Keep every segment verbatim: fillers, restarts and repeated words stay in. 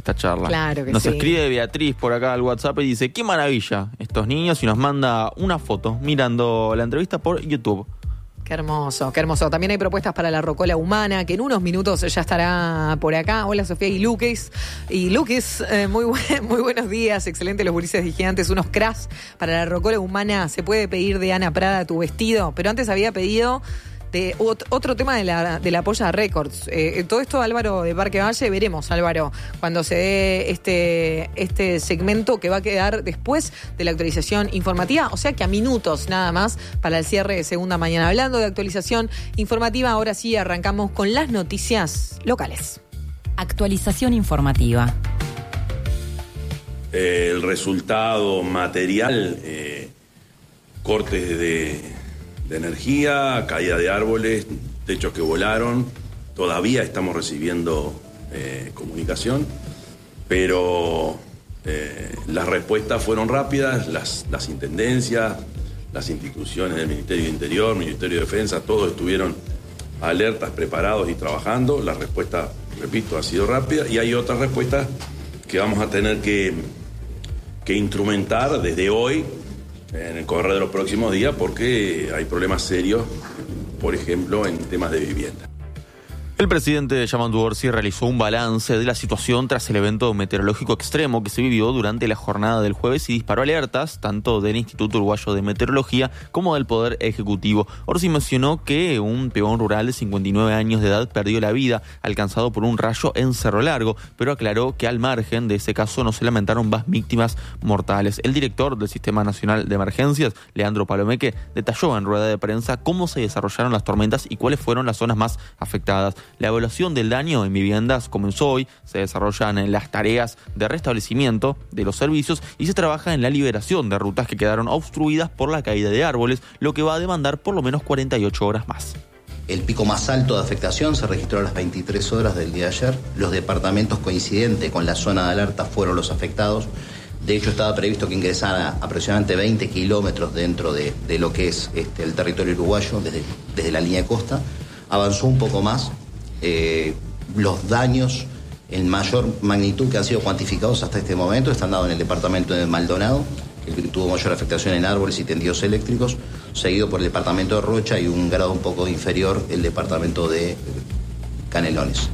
esta charla. Claro que Nos sí. escribe Beatriz por acá al WhatsApp y dice, qué maravilla estos niños, y nos manda una foto mirando la entrevista por YouTube. Qué hermoso, qué hermoso. También hay propuestas para la rocola humana, que en unos minutos ya estará por acá. Hola, Sofía y Luques. Y Luques, eh, muy, buen, muy buenos días. Excelente los gurises de Gigantes, unos cracks. Para la rocola humana se puede pedir de Ana Prada tu vestido, pero antes había pedido de ot- otro tema de la, de la Polla Records. Eh, todo esto, Álvaro de Parque Valle, veremos, Álvaro, cuando se dé este, este segmento que va a quedar después de la actualización informativa, o sea que a minutos nada más para el cierre de segunda mañana. Hablando de actualización informativa, ahora sí arrancamos con las noticias locales. Actualización informativa. Eh, el resultado material, eh, cortes de... de energía, caída de árboles, techos que volaron. Todavía estamos recibiendo eh, comunicación, pero eh, las respuestas fueron rápidas, las, las intendencias, las instituciones del Ministerio de Interior, Ministerio de Defensa, todos estuvieron alertas, preparados y trabajando. La respuesta, repito, ha sido rápida, y hay otras respuestas que vamos a tener que, que instrumentar desde hoy, en el correr de los próximos días, porque hay problemas serios, por ejemplo, en temas de vivienda. El presidente Yamandu Orsi realizó un balance de la situación tras el evento meteorológico extremo que se vivió durante la jornada del jueves y disparó alertas tanto del Instituto Uruguayo de Meteorología como del Poder Ejecutivo. Orsi mencionó que un peón rural de cincuenta y nueve años de edad perdió la vida alcanzado por un rayo en Cerro Largo, pero aclaró que al margen de ese caso no se lamentaron más víctimas mortales. El director del Sistema Nacional de Emergencias, Leandro Palomeque, detalló en rueda de prensa cómo se desarrollaron las tormentas y cuáles fueron las zonas más afectadas. La evaluación del daño en viviendas comenzó hoy, se desarrollan en las tareas de restablecimiento de los servicios y se trabaja en la liberación de rutas que quedaron obstruidas por la caída de árboles, lo que va a demandar por lo menos cuarenta y ocho horas más. El pico más alto de afectación se registró a las veintitrés horas del día de ayer. Los departamentos coincidentes con la zona de alerta fueron los afectados. De hecho, estaba previsto que ingresara aproximadamente veinte kilómetros dentro de, de lo que es este, el territorio uruguayo, desde, desde la línea de costa. Avanzó un poco más. Eh, los daños en mayor magnitud que han sido cuantificados hasta este momento están dados en el departamento de Maldonado, el que tuvo mayor afectación en árboles y tendidos eléctricos, seguido por el departamento de Rocha y un grado un poco inferior el departamento de Canelones.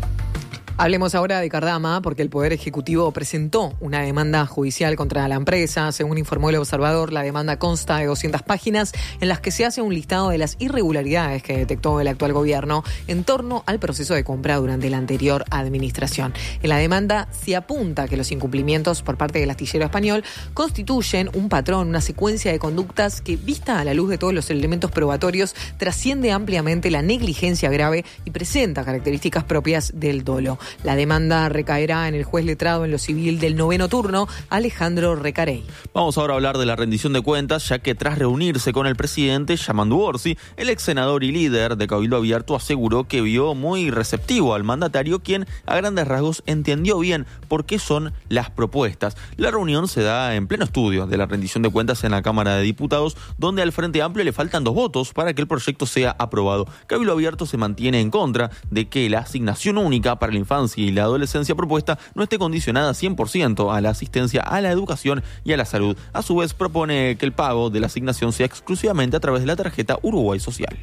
Hablemos ahora de Cardama, porque el Poder Ejecutivo presentó una demanda judicial contra la empresa. Según informó el Observador, la demanda consta de doscientas páginas en las que se hace un listado de las irregularidades que detectó el actual gobierno en torno al proceso de compra durante la anterior administración. En la demanda se apunta que los incumplimientos por parte del astillero español constituyen un patrón, una secuencia de conductas que, vista a la luz de todos los elementos probatorios, trasciende ampliamente la negligencia grave y presenta características propias del dolo. La demanda recaerá en el juez letrado en lo civil del noveno turno, Alejandro Recarey. Vamos ahora a hablar de la rendición de cuentas, ya que tras reunirse con el presidente Yamandu Orsi, el ex senador y líder de Cabildo Abierto aseguró que vio muy receptivo al mandatario, quien a grandes rasgos entendió bien por qué son las propuestas. La reunión se da en pleno estudio de la rendición de cuentas en la Cámara de Diputados, donde al Frente Amplio le faltan dos votos para que el proyecto sea aprobado. Cabildo Abierto se mantiene en contra de que la asignación única para la infancia y la adolescencia propuesta no esté condicionada cien por ciento a la asistencia a la educación y a la salud. A su vez, propone que el pago de la asignación sea exclusivamente a través de la tarjeta Uruguay Social.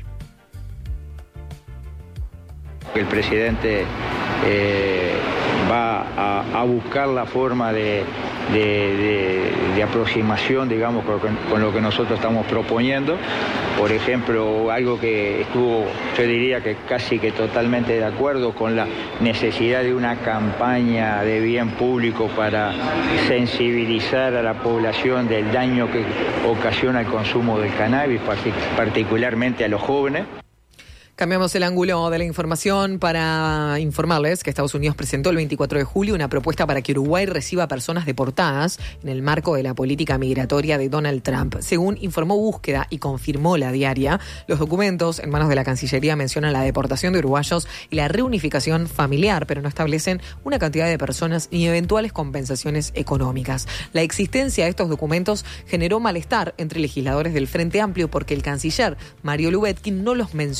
El presidente eh, va a, a buscar la forma de, de, de, de aproximación, digamos, con, con lo que nosotros estamos proponiendo. Por ejemplo, algo que estuvo, yo diría que casi que totalmente de acuerdo con la necesidad de una campaña de bien público para sensibilizar a la población del daño que ocasiona el consumo del cannabis, particularmente a los jóvenes. Cambiamos el ángulo de la información para informarles que Estados Unidos presentó el veinticuatro de julio una propuesta para que Uruguay reciba personas deportadas en el marco de la política migratoria de Donald Trump. Según informó Búsqueda y confirmó La Diaria, los documentos en manos de la Cancillería mencionan la deportación de uruguayos y la reunificación familiar, pero no establecen una cantidad de personas ni eventuales compensaciones económicas. La existencia de estos documentos generó malestar entre legisladores del Frente Amplio porque el canciller Mario Lubetkin no los mencionó durante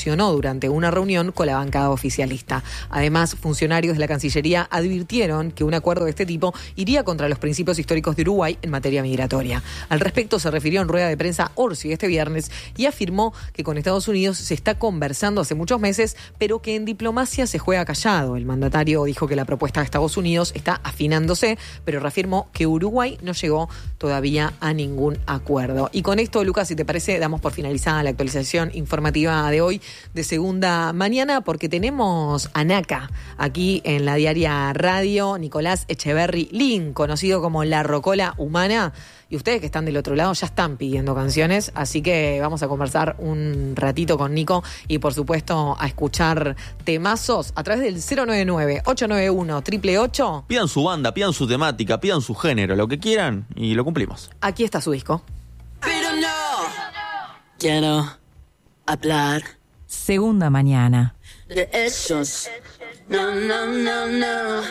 durante una reunión con la bancada oficialista. Además, funcionarios de la Cancillería advirtieron que un acuerdo de este tipo iría contra los principios históricos de Uruguay en materia migratoria. Al respecto se refirió en rueda de prensa Orsi este viernes y afirmó que con Estados Unidos se está conversando hace muchos meses, pero que en diplomacia se juega callado. El mandatario dijo que la propuesta de Estados Unidos está afinándose, pero reafirmó que Uruguay no llegó todavía a ningún acuerdo. Y con esto, Lucas, si te parece, damos por finalizada la actualización informativa de hoy de Segunda Mañana, porque tenemos a Naka aquí en la Diaria Radio, Nicolás Echeverry Lin, conocido como la Rocola Humana. Y ustedes que están del otro lado ya están pidiendo canciones, así que vamos a conversar un ratito con Nico y por supuesto a escuchar temazos a través del cero nueve nueve, ocho nueve uno, ocho ocho ocho. Pidan su banda, pidan su temática, pidan su género, lo que quieran y lo cumplimos. Aquí está su disco. Pero no quiero hablar Segunda Mañana. de esos. No, no, no, no.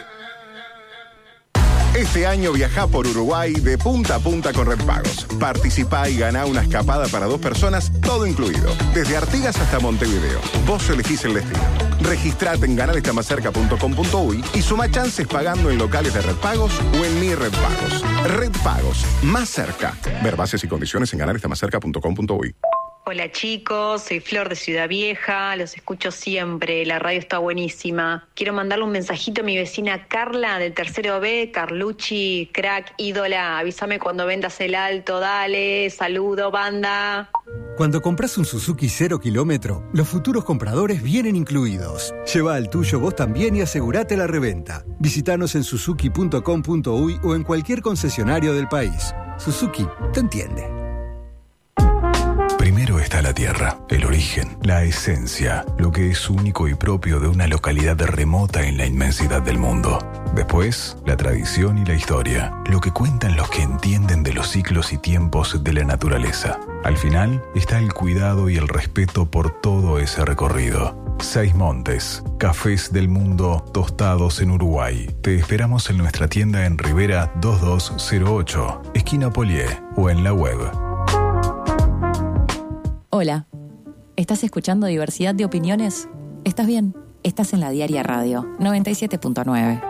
Este año viajá por Uruguay de punta a punta con Red Pagos. Participá y ganá una escapada para dos personas, todo incluido. Desde Artigas hasta Montevideo. Vos elegís el destino. Registrate en ganar está más cerca punto com punto uy y suma chances pagando en locales de Red Pagos o en Mi Red Pagos. Red Pagos, más cerca. Ver bases y condiciones en ganar está más cerca punto com punto uy. Hola chicos, soy Flor de Ciudad Vieja, los escucho siempre, la radio está buenísima. Quiero mandarle un mensajito a mi vecina Carla del tercero B, Carlucci, crack, ídola, avísame cuando vendas el alto, dale, saludo banda. Cuando compras un Suzuki cero kilómetro, los futuros compradores vienen incluidos. Lleva el tuyo vos también y asegurate la reventa. Visítanos en suzuki punto com punto uy o en cualquier concesionario del país. Suzuki te entiende. Primero está la tierra, el origen, la esencia, lo que es único y propio de una localidad remota en la inmensidad del mundo. Después, la tradición y la historia, lo que cuentan los que entienden de los ciclos y tiempos de la naturaleza. Al final, está el cuidado y el respeto por todo ese recorrido. Seis Montes, cafés del mundo tostados en Uruguay. Te esperamos en nuestra tienda en Rivera dos dos cero ocho, esquina Polié, o en la web. Hola, ¿estás escuchando Diversidad de Opiniones? ¿Estás bien? Estás en la Diaria Radio, noventa y siete punto nueve.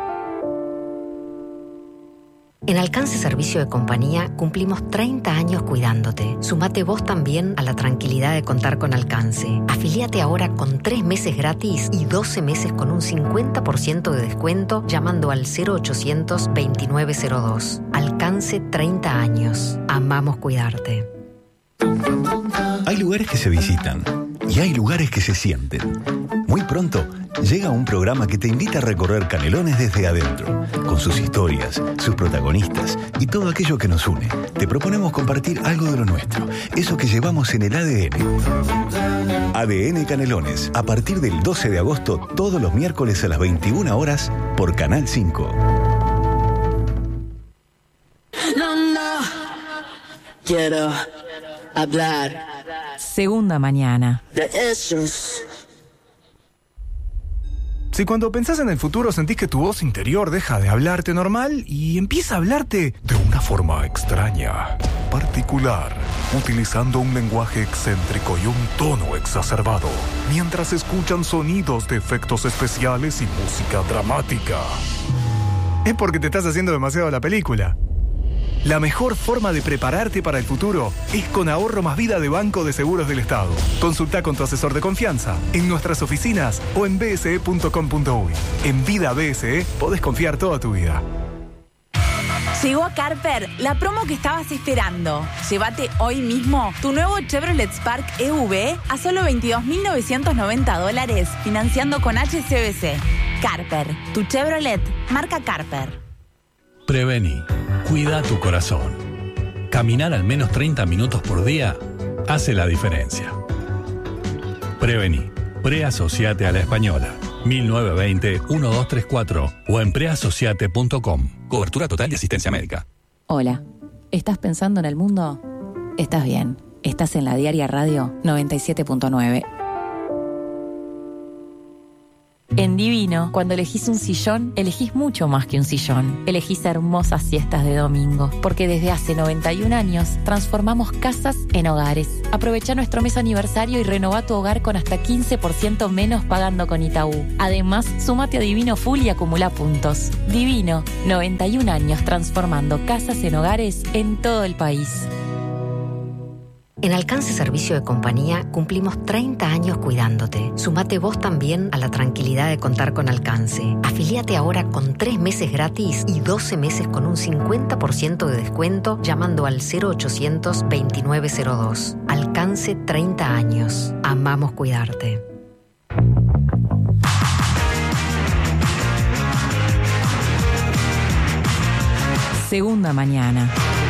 En Alcance Servicio de Compañía cumplimos treinta años cuidándote. Sumate vos también a la tranquilidad de contar con Alcance. Afiliate ahora con tres meses gratis y doce meses con un cincuenta por ciento de descuento llamando al cero ochocientos veintinueve cero dos. Alcance treinta años. Amamos cuidarte. Hay lugares que se visitan y hay lugares que se sienten. Muy pronto llega un programa que te invita a recorrer Canelones desde adentro, con sus historias, sus protagonistas y todo aquello que nos une. Te proponemos compartir algo de lo nuestro, eso que llevamos en el A D N. A D N Canelones, a partir del doce de agosto, todos los miércoles a las veintiuna horas, por Canal cinco. No, no quiero hablar Segunda Mañana. de esos. Si cuando pensás en el futuro sentís que tu voz interior deja de hablarte normal y empieza a hablarte de una forma extraña, particular, utilizando un lenguaje excéntrico y un tono exacerbado, mientras escuchan sonidos de efectos especiales y música dramática, es porque te estás haciendo demasiado la película. La mejor forma de prepararte para el futuro es con Ahorro Más Vida de Banco de Seguros del Estado. Consulta con tu asesor de confianza en nuestras oficinas o en b s e punto com punto uy. En Vida B S E podés confiar toda tu vida. Llegó a Carper la promo que estabas esperando. Llévate hoy mismo tu nuevo Chevrolet Spark E V a solo veintidós mil novecientos noventa dólares, financiando con H S B C. Carper, tu Chevrolet, marca Carper. Prevení. Cuida tu corazón. Caminar al menos treinta minutos por día hace la diferencia. Prevení. Preasociate a la Española. mil novecientos veinte, doce treinta y cuatro o en preasociate punto com. Cobertura total de asistencia médica. Hola, ¿estás pensando en el mundo? Estás bien. Estás en la Diaria Radio noventa y siete punto nueve. En Divino, cuando elegís un sillón, elegís mucho más que un sillón. Elegís hermosas siestas de domingo, porque desde hace noventa y un años transformamos casas en hogares. Aprovecha nuestro mes aniversario y renova tu hogar con hasta quince por ciento menos pagando con Itaú. Además, súmate a Divino Full y acumula puntos. Divino, noventa y un años transformando casas en hogares en todo el país. En Alcance Servicio de Compañía cumplimos treinta años cuidándote. Sumate vos también a la tranquilidad de contar con Alcance. Afiliate ahora con tres meses gratis y doce meses con un cincuenta por ciento de descuento llamando al cero ochocientos veintinueve cero dos. Alcance treinta años. Amamos cuidarte. Segunda mañana.